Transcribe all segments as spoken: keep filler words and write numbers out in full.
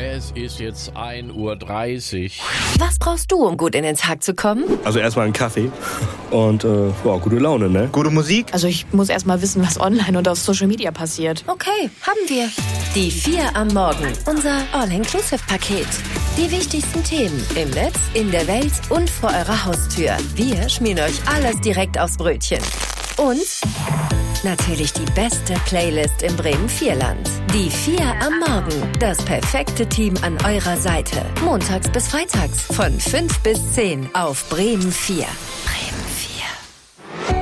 Es ist jetzt ein Uhr dreißig. Was brauchst du, um gut in den Tag zu kommen? Also erstmal einen Kaffee und äh, ja, gute Laune, ne? Gute Musik? Also ich muss erstmal wissen, was online und auf Social Media passiert. Okay, haben wir. Die vier am Morgen, unser All-Inclusive-Paket. Die wichtigsten Themen im Netz, in der Welt und vor eurer Haustür. Wir schmieren euch alles direkt aufs Brötchen. Und natürlich die beste Playlist im Bremen-Vierland. Die vier am Morgen. Das perfekte Team an eurer Seite. Montags bis freitags von fünf bis zehn auf Bremen vier. Bremen vier.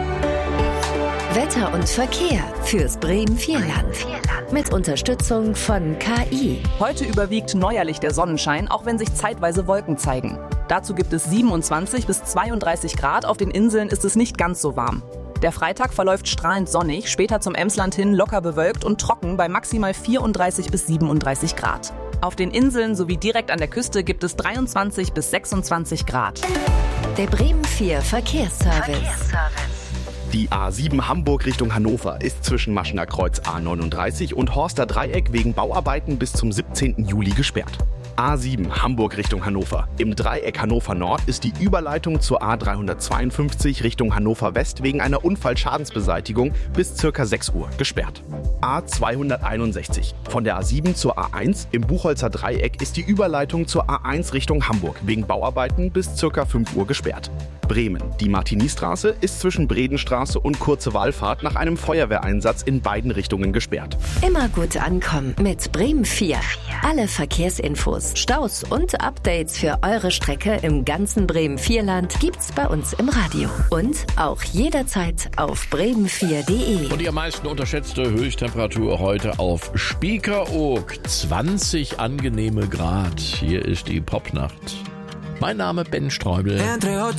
Wetter und Verkehr fürs Bremen-Vierland. Mit Unterstützung von K I. Heute überwiegt neuerlich der Sonnenschein, auch wenn sich zeitweise Wolken zeigen. Dazu gibt es siebenundzwanzig bis zweiunddreißig Grad. Auf den Inseln ist es nicht ganz so warm. Der Freitag verläuft strahlend sonnig, später zum Emsland hin locker bewölkt und trocken bei maximal vierunddreißig bis siebenunddreißig Grad. Auf den Inseln sowie direkt an der Küste gibt es dreiundzwanzig bis sechsundzwanzig Grad. Der Bremen vier Verkehrsservice. Die A sieben Hamburg Richtung Hannover ist zwischen Maschener Kreuz A neununddreißig und Horster Dreieck wegen Bauarbeiten bis zum siebzehnten Juli gesperrt. A sieben Hamburg Richtung Hannover. Im Dreieck Hannover Nord ist die Überleitung zur A dreihundertzweiundfünfzig Richtung Hannover West wegen einer Unfallschadensbeseitigung bis ca. sechs Uhr gesperrt. A zweihunderteinundsechzig. Von der A sieben zur A eins im Buchholzer Dreieck ist die Überleitung zur A eins Richtung Hamburg wegen Bauarbeiten bis ca. fünf Uhr gesperrt. Bremen. Die Martini-Straße ist zwischen Bredenstraße und Kurze Wallfahrt nach einem Feuerwehreinsatz in beiden Richtungen gesperrt. Immer gut ankommen mit Bremen vier. Alle Verkehrsinfos, Staus und Updates für eure Strecke im ganzen Bremen-Vierland gibt's bei uns im Radio. Und auch jederzeit auf bremen vier punkt de. Und die am meisten unterschätzte Höchsttemperatur heute auf Spiekeroog. zwanzig angenehme Grad. Hier ist die Popnacht. Mein Name Ben Streubel. Entre